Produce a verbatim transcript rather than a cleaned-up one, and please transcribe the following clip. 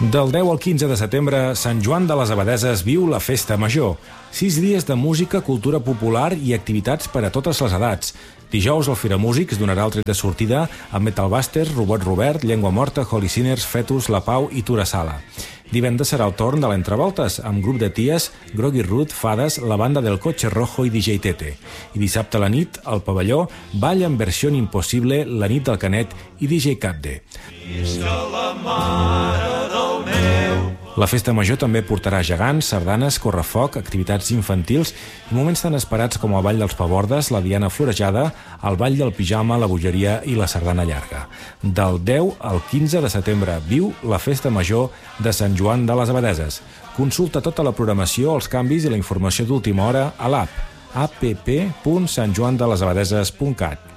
Del deu al quinze de setembre, Sant Joan de les Abadeses viu la Festa Major. Sis dies de música, cultura popular i activitats per a totes les edats. Dijous, el Firamúsics donarà el tret de sortida amb Metal Busters, Robot Robert, Llengua Morta, Holy Sinners, Fetus, La Pau i Tura Sala. Divendres serà el torn de l'Entrevoltes, amb grup de ties, Groggy Root, Fades, la banda del Coche Rojo i D J Tete. I dissabte a la nit, al pavelló, ball en versió impossible, la nit del Canet i D J Capde. La Festa Major també portarà gegants, sardanes, correfoc, activitats infantils i moments tan esperats com el Ball dels Pavordes, la Diana Florejada, el Ball del Pijama, la Bogeria i la Sardana Llarga. Del deu al quinze de setembre viu la Festa Major de Sant Joan de les Abadeses. Consulta tota la programació, els canvis i la informació d'última hora a l'app app punt sant joan de les abadeses punt cat.